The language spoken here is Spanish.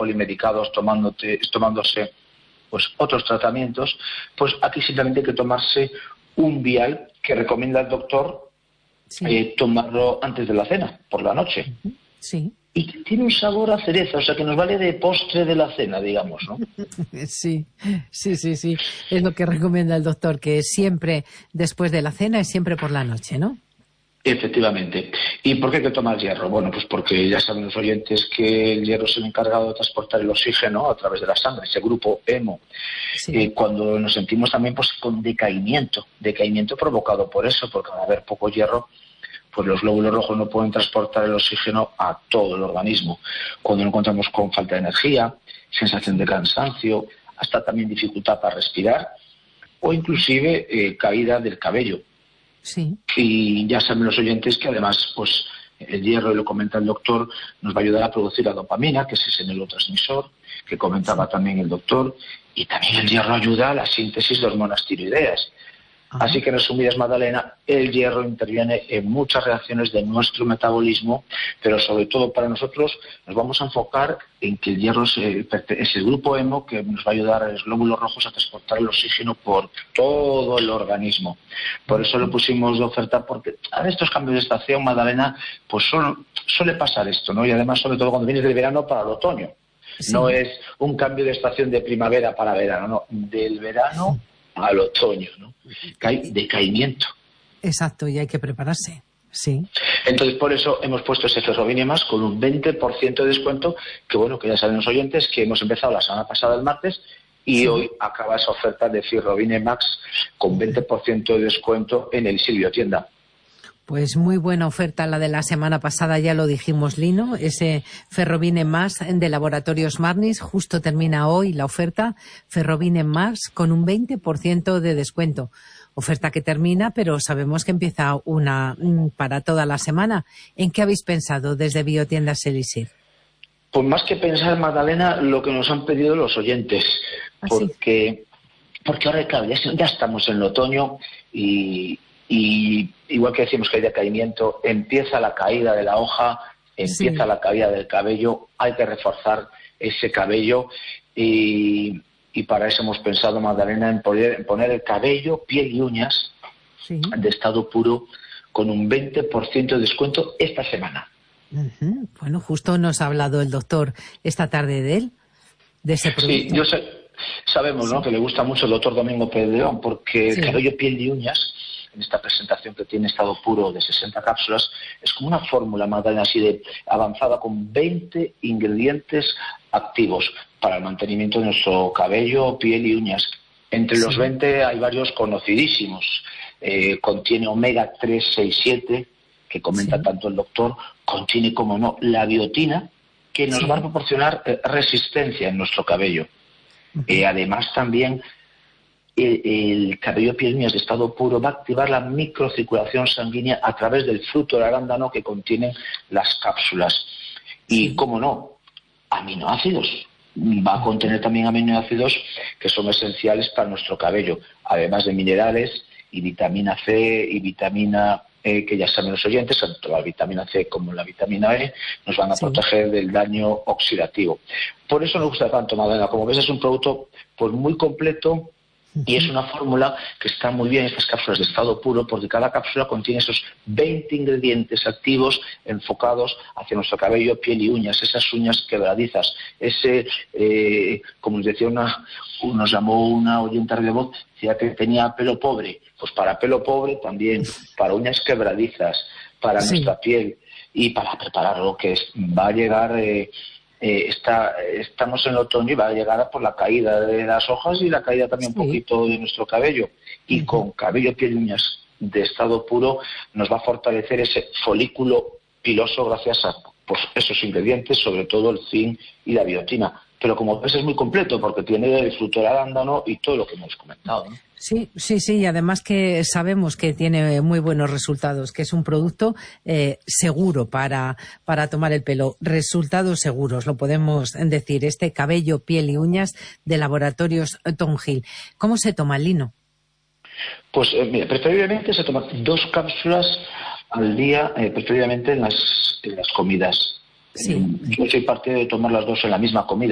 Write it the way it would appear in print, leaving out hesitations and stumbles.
polimedicados tomándose pues otros tratamientos, pues aquí simplemente hay que tomarse un vial que recomienda el doctor tomarlo antes de la cena, por la noche. Sí. Y tiene un sabor a cereza, o sea que nos vale de postre de la cena, digamos, ¿no? Sí. Es lo que recomienda el doctor, que siempre después de la cena es siempre por la noche, ¿no? Efectivamente. ¿Y por qué hay que tomar hierro? Bueno, pues porque ya saben los oyentes que el hierro es el encargado de transportar el oxígeno a través de la sangre, ese grupo hemo. Sí. Cuando nos sentimos también pues con decaimiento provocado por eso, porque al haber poco hierro, pues los glóbulos rojos no pueden transportar el oxígeno a todo el organismo. Cuando nos encontramos con falta de energía, sensación de cansancio, hasta también dificultad para respirar, o inclusive caída del cabello. Sí. Y ya saben los oyentes que además, pues el hierro, y lo comenta el doctor, nos va a ayudar a producir la dopamina, que es ese neurotransmisor que comentaba también el doctor, y también el hierro ayuda a la síntesis de hormonas tiroideas. Así que, en resumidas, Magdalena, el hierro interviene en muchas reacciones de nuestro metabolismo, pero sobre todo para nosotros nos vamos a enfocar en que el hierro es el grupo hemo que nos va a ayudar a los glóbulos rojos a transportar el oxígeno por todo el organismo. Por eso lo pusimos de oferta, porque a estos cambios de estación, Magdalena, pues suele pasar esto, ¿no? Y además, sobre todo cuando vienes del verano para el otoño. Sí. No es un cambio de estación de primavera para verano, no, del verano al otoño, ¿no? Que hay decaimiento. Exacto, y hay que prepararse, sí. Entonces, por eso hemos puesto ese Ferrovine Max con un 20% de descuento, que bueno, que ya saben los oyentes que hemos empezado la semana pasada, el martes, y hoy acaba esa oferta de Ferrovine Max con 20% de descuento en el Silvio Tienda. Pues muy buena oferta la de la semana pasada, ya lo dijimos, Lino, ese Ferrovine Max de Laboratorios Marnis, justo termina hoy la oferta Ferrovine Max con un 20% de descuento. Oferta que termina, pero sabemos que empieza una para toda la semana. ¿En qué habéis pensado desde Biotiendas Elixir? Pues más que pensar, Magdalena, lo que nos han pedido los oyentes, porque ahora, claro, ya estamos en el otoño y igual que decimos que hay decaimiento, empieza la caída de la hoja, empieza la caída del cabello, hay que reforzar ese cabello y para eso hemos pensado, Magdalena, en poner el cabello, piel y uñas de estado puro con un 20% de descuento esta semana. Bueno, justo nos ha hablado el doctor esta tarde de él, de ese producto. Sí, sabemos, ¿no?, que le gusta mucho el doctor Domingo Pérez de León, porque el cabello, piel y uñas, en esta presentación que tiene estado puro de 60 cápsulas, es como una fórmula, Magdalena, así de avanzada, con 20 ingredientes activos para el mantenimiento de nuestro cabello, piel y uñas. Entre los 20 hay varios conocidísimos. Contiene omega 3, 6, 7, que comenta tanto el doctor. Contiene, como no, la biotina, que nos va a proporcionar resistencia en nuestro cabello. Además, también el cabello, piel y uñas de estado puro va a activar la microcirculación sanguínea a través del fruto del arándano que contienen las cápsulas. Y, como no, aminoácidos. Va a contener también aminoácidos que son esenciales para nuestro cabello, además de minerales y vitamina C y vitamina E, que ya saben los oyentes, tanto la vitamina C como la vitamina E nos van a proteger del daño oxidativo. Por eso nos gusta tanto, Magdalena. Como ves, es un producto pues muy completo. Y es una fórmula que está muy bien, estas cápsulas de estado puro, porque cada cápsula contiene esos 20 ingredientes activos enfocados hacia nuestro cabello, piel y uñas, esas uñas quebradizas, como nos decía nos llamó una oyente de voz, decía que tenía pelo pobre. Pues para pelo pobre también, para uñas quebradizas, para nuestra piel y para preparar lo que va a llegar. Estamos en el otoño y va a llegar por la caída de las hojas y la caída también un poquito de nuestro cabello. Y con cabello, piel y uñas de estado puro nos va a fortalecer ese folículo piloso gracias a esos ingredientes, sobre todo el zinc y la biotina. Pero como ves, es muy completo porque tiene el fruto del arándano y todo lo que hemos comentado, ¿no? Sí, y además que sabemos que tiene muy buenos resultados, que es un producto seguro para tomar el pelo. Resultados seguros, lo podemos decir, este cabello, piel y uñas de Laboratorios Tongil. ¿Cómo se toma, Lino? Pues mira, preferiblemente se toman 2 cápsulas al día, preferiblemente en las comidas. Yo soy partidario de tomar las 2 en la misma comida.